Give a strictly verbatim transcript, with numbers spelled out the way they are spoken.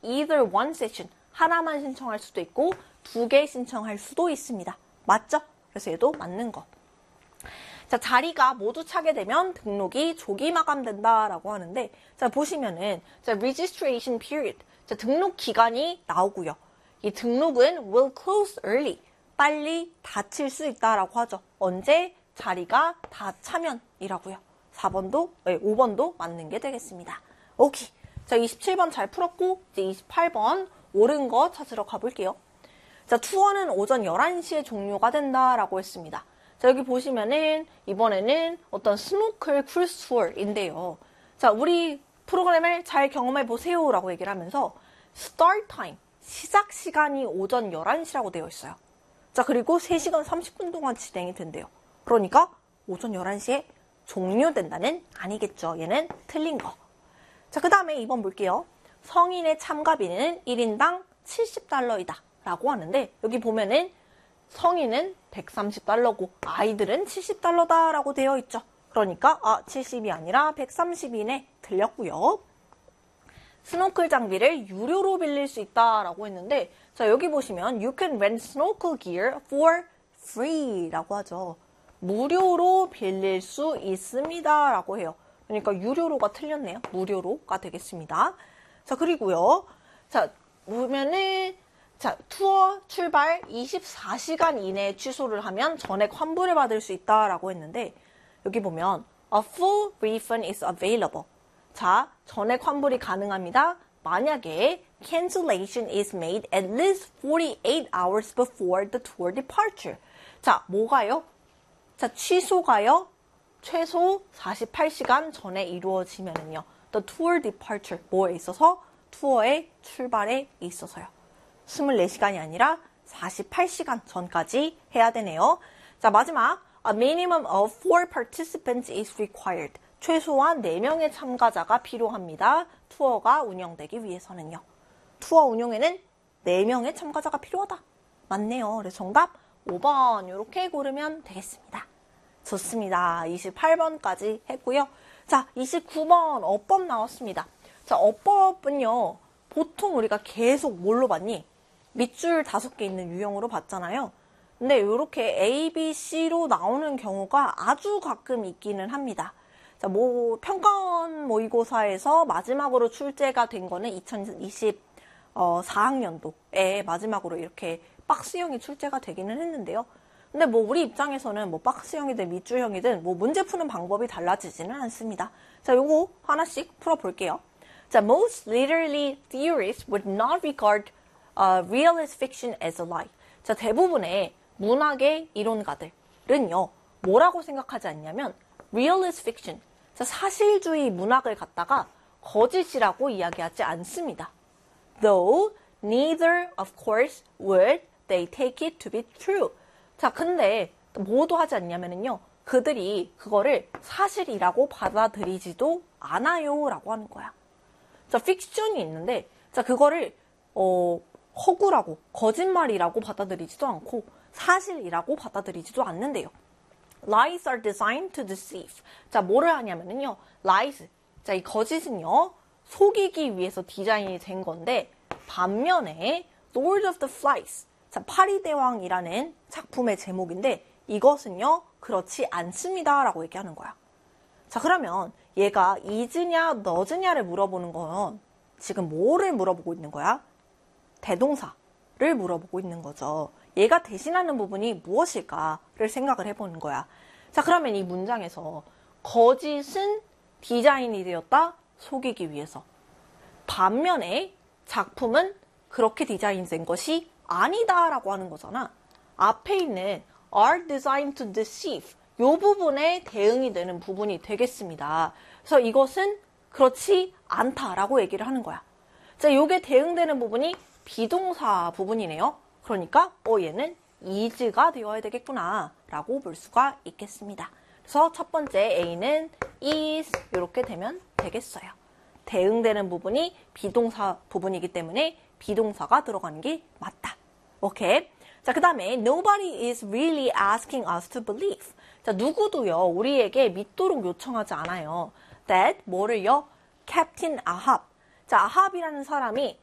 either one session. 하나만 신청할 수도 있고 두 개 신청할 수도 있습니다. 맞죠? 그래서 얘도 맞는 거. 자, 자리가 모두 차게 되면 등록이 조기 마감된다라고 하는데, 자, 보시면은, 자, registration period. 자, 등록 기간이 나오고요. 이 등록은 will close early. 빨리 닫힐 수 있다라고 하죠. 언제? 자리가 다 차면이라고요. 사 번도, 네, 오 번도 맞는 게 되겠습니다. 오케이. 자, 이십칠 번 잘 풀었고, 이제 이십팔 번 옳은 거 찾으러 가볼게요. 자, 투어는 오전 열한 시에 종료가 된다라고 했습니다. 자, 여기 보시면은 이번에는 어떤 스노클 크루즈 투어인데요. 자, 우리 프로그램을 잘 경험해 보세요 라고 얘기를 하면서 start time, 시작 시간이 오전 열한 시라고 되어 있어요. 자, 그리고 세 시간 삼십 분 동안 진행이 된대요. 그러니까 오전 열한 시에 종료된다는 아니겠죠. 얘는 틀린 거. 자, 그 다음에 이 번 볼게요. 성인의 참가비는 일 인당 칠십 달러이다 라고 하는데, 여기 보면은 성인은 백삼십 달러고 아이들은 칠십 달러다 라고 되어 있죠. 그러니까 아, 칠십이 아니라 백삼십이네. 틀렸고요. 스노클 장비를 유료로 빌릴 수 있다라고 했는데, 자, 여기 보시면 You can rent snorkel gear for free 라고 하죠. 무료로 빌릴 수 있습니다 라고 해요. 그러니까 유료로가 틀렸네요. 무료로가 되겠습니다. 자, 그리고요. 자, 보면은 자, 투어 출발 이십사 시간 이내에 취소를 하면 전액 환불을 받을 수 있다라고 했는데, 여기 보면 A full refund is available. 자, 전액 환불이 가능합니다. 만약에 cancellation is made at least forty-eight hours before the tour departure. 자, 뭐가요? 자, 취소가요. 최소 사십팔 시간 전에 이루어지면은요. The tour departure. 뭐에 있어서? 투어의 출발에 있어서요. 이십사 시간이 아니라 사십팔 시간 전까지 해야 되네요. 자, 마지막. A minimum of four participants is required. 최소한 네 명의 참가자가 필요합니다. 투어가 운영되기 위해서는요. 투어 운영에는 네 명의 참가자가 필요하다. 맞네요. 그래서 정답 오 번 이렇게 고르면 되겠습니다. 좋습니다. 이십팔 번까지 했고요. 자, 이십구 번 어법 나왔습니다. 자, 어법은요. 보통 우리가 계속 뭘로 봤니? 밑줄 다섯 개 있는 유형으로 봤잖아요. 근데 이렇게 A, B, C로 나오는 경우가 아주 가끔 있기는 합니다. 자, 뭐 평가원 모의고사에서 마지막으로 출제가 된 거는 이천이십사 학년도에 마지막으로 이렇게 박스형이 출제가 되기는 했는데요. 근데 뭐 우리 입장에서는 뭐 박스형이든 밑줄형이든 뭐 문제 푸는 방법이 달라지지는 않습니다. 자, 요거 하나씩 풀어볼게요. 자, most literary theorists would not regard uh, realist fiction as a lie. 자, 대부분의 문학의 이론가들은요, 뭐라고 생각하지 않냐면 realist fiction, 자, 사실주의 문학을 갖다가 거짓이라고 이야기하지 않습니다. Though neither of course would they take it to be true. 자, 근데 뭐도 하지 않냐면요, 그들이 그거를 사실이라고 받아들이지도 않아요 라고 하는 거야. 자, 픽션이 있는데, 자, 그거를 어, 허구라고, 거짓말이라고 받아들이지도 않고 사실이라고 받아들이지도 않는데요. Lies are designed to deceive. 자, 뭐를 하냐면요, lies. 자, 이 거짓은요, 속이기 위해서 디자인이 된 건데, 반면에 Lord of the Flies. 자, 파리대왕이라는 작품의 제목인데, 이것은요, 그렇지 않습니다 라고 얘기하는 거야. 자, 그러면 얘가 is냐 너즈냐를 물어보는 건 지금 뭐를 물어보고 있는 거야? 대동사를 물어보고 있는 거죠. 얘가 대신하는 부분이 무엇일까를 생각을 해보는 거야. 자, 그러면 이 문장에서 거짓은 디자인이 되었다, 속이기 위해서. 반면에 작품은 그렇게 디자인된 것이 아니다 라고 하는 거잖아. 앞에 있는 are designed to deceive, 이 부분에 대응이 되는 부분이 되겠습니다. 그래서 이것은 그렇지 않다라고 얘기를 하는 거야. 자, 요게 대응되는 부분이 비동사 부분이네요. 그러니까 어 얘는 is가 되어야 되겠구나 라고 볼 수가 있겠습니다. 그래서 첫 번째 A는 is 이렇게 되면 되겠어요. 대응되는 부분이 비동사 부분이기 때문에 비동사가 들어가는 게 맞다. 오케이. 자, 그 다음에 nobody is really asking us to believe. 자, 누구도요 우리에게 믿도록 요청하지 않아요. That 뭐를요? Captain Ahab. 자, 아합이라는 사람이